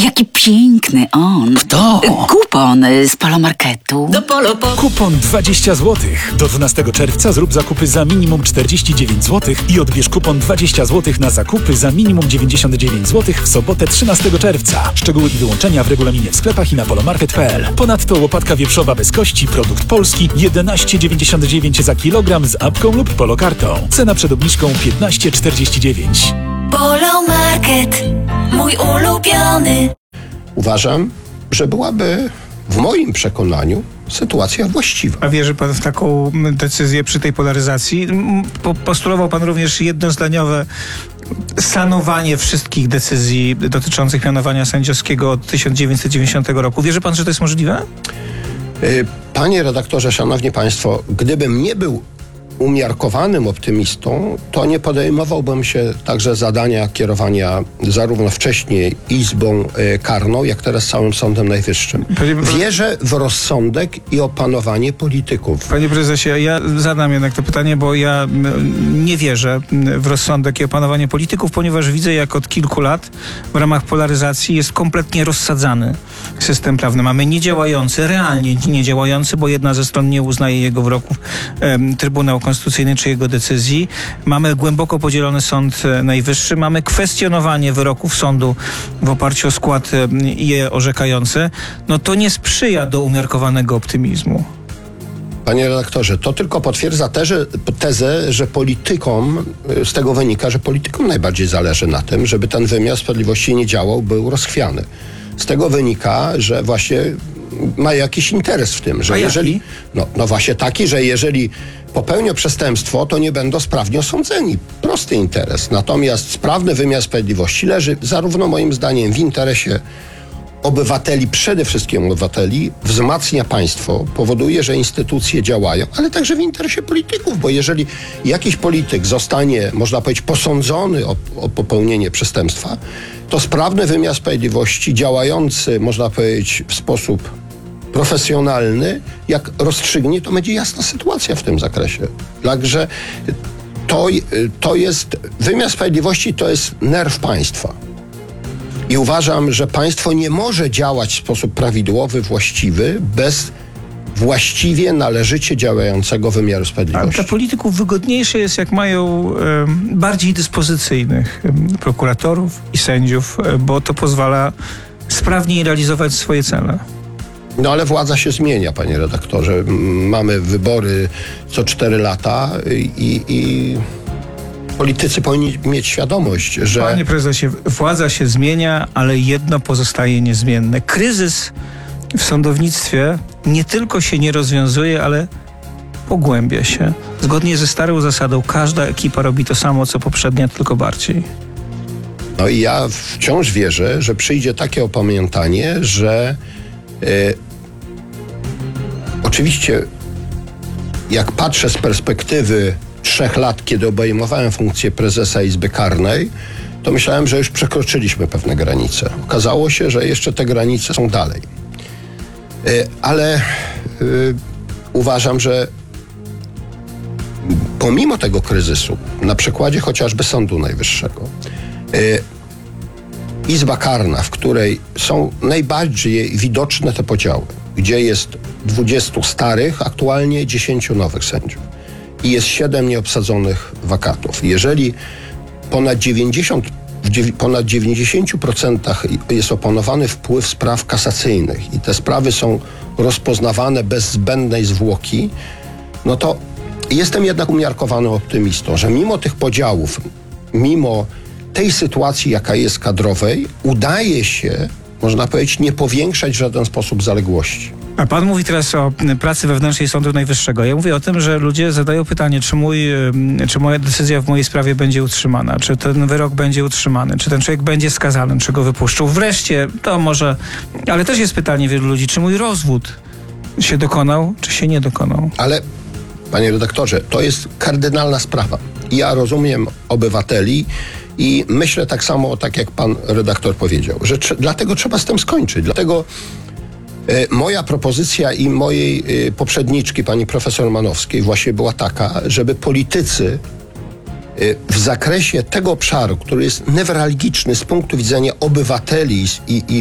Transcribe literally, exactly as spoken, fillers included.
Jaki piękny on. Kto? Kupon z Polomarketu. Do Polo po... Kupon dwadzieścia złotych. Do dwunastego czerwca zrób zakupy za minimum czterdzieści dziewięć złotych i odbierz kupon dwadzieścia złotych na zakupy za minimum dziewięćdziesiąt dziewięć złotych w sobotę trzynastego czerwca. Szczegóły i wyłączenia w regulaminie w sklepach i na polomarket kropka p l. Ponadto łopatka wieprzowa bez kości, produkt polski, jedenaście dziewięćdziesiąt dziewięć za kilogram z apką lub polokartą. Cena przed obniżką piętnaście czterdzieści dziewięć. Polomarket, mój ulubiony. Uważam, że byłaby w moim przekonaniu sytuacja właściwa. A wierzy pan w taką decyzję przy tej polaryzacji? Po, postulował pan również jednozdaniowe sanowanie wszystkich decyzji dotyczących mianowania sędziowskiego od tysiąc dziewięćset dziewięćdziesiątego roku. Wierzy pan, że to jest możliwe? Panie redaktorze, szanowni państwo, gdybym nie był umiarkowanym optymistą, to nie podejmowałbym się także zadania kierowania zarówno wcześniej Izbą Karną, jak teraz całym Sądem Najwyższym. Panie... Wierzę w rozsądek i opanowanie polityków. Panie prezesie, ja zadam jednak to pytanie, bo ja nie wierzę w rozsądek i opanowanie polityków, ponieważ widzę, jak od kilku lat w ramach polaryzacji jest kompletnie rozsadzany system prawny. Mamy niedziałający, realnie niedziałający, bo jedna ze stron nie uznaje jego wyroków, Trybunał Konstytucyjny czy jego decyzji. Mamy głęboko podzielony Sąd Najwyższy. Mamy kwestionowanie wyroków sądu w oparciu o skład je orzekający. No to nie sprzyja do umiarkowanego optymizmu. Panie redaktorze, to tylko potwierdza tezę, tezę, że politykom, z tego wynika, że politykom najbardziej zależy na tym, żeby ten wymiar sprawiedliwości nie działał, był rozchwiany. Z tego wynika, że właśnie ma jakiś interes w tym, że A jeżeli... jaki? No, no właśnie taki, że jeżeli popełnią przestępstwo, to nie będą sprawnie osądzeni. Prosty interes. Natomiast sprawny wymiar sprawiedliwości leży zarówno moim zdaniem w interesie obywateli, przede wszystkim obywateli, wzmacnia państwo, powoduje, że instytucje działają, ale także w interesie polityków, bo jeżeli jakiś polityk zostanie, można powiedzieć, posądzony o, o popełnienie przestępstwa, to sprawny wymiar sprawiedliwości, działający, można powiedzieć, w sposób profesjonalny, jak rozstrzygnie, to będzie jasna sytuacja w tym zakresie. Także to, to jest, wymiar sprawiedliwości to jest nerw państwa. I uważam, że państwo nie może działać w sposób prawidłowy, właściwy, bez właściwie, należycie działającego wymiaru sprawiedliwości. A dla polityków wygodniejsze jest, jak mają e, bardziej dyspozycyjnych e, prokuratorów i sędziów, e, bo to pozwala sprawniej realizować swoje cele. No ale władza się zmienia, panie redaktorze. Mamy wybory co cztery lata i... i politycy powinni mieć świadomość, że... Panie prezesie, władza się zmienia, ale jedno pozostaje niezmienne. Kryzys w sądownictwie nie tylko się nie rozwiązuje, ale pogłębia się. Zgodnie ze starą zasadą, każda ekipa robi to samo, co poprzednia, tylko bardziej. No i ja wciąż wierzę, że przyjdzie takie opamiętanie, że e, oczywiście jak patrzę z perspektywy trzech lat, kiedy obejmowałem funkcję prezesa Izby Karnej, to myślałem, że już przekroczyliśmy pewne granice. Okazało się, że jeszcze te granice są dalej. Ale y, uważam, że pomimo tego kryzysu, na przykładzie chociażby Sądu Najwyższego, y, Izba Karna, w której są najbardziej widoczne te podziały, gdzie jest dwudziestu starych, aktualnie dziesięciu nowych sędziów, i jest siedem nieobsadzonych wakatów. Jeżeli ponad dziewięćdziesiąt, w ponad dziewięćdziesięciu procentach jest opanowany wpływ spraw kasacyjnych i te sprawy są rozpoznawane bez zbędnej zwłoki, no to jestem jednak umiarkowanym optymistą, że mimo tych podziałów, mimo tej sytuacji, jaka jest kadrowej, udaje się, można powiedzieć, nie powiększać w żaden sposób zaległości. A pan mówi teraz o pracy wewnętrznej Sądu Najwyższego. Ja mówię o tym, że ludzie zadają pytanie, czy, mój, czy moja decyzja w mojej sprawie będzie utrzymana, czy ten wyrok będzie utrzymany, czy ten człowiek będzie skazany, czy go wypuszczą. Wreszcie, to może, ale też jest pytanie wielu ludzi, czy mój rozwód się dokonał, czy się nie dokonał. Ale, panie redaktorze, to jest kardynalna sprawa. Ja rozumiem obywateli i myślę tak samo, tak jak pan redaktor powiedział, że tr- dlatego trzeba z tym skończyć. Dlatego moja propozycja i mojej poprzedniczki, pani profesor Manowskiej, właśnie była taka, żeby politycy w zakresie tego obszaru, który jest newralgiczny z punktu widzenia obywateli i, i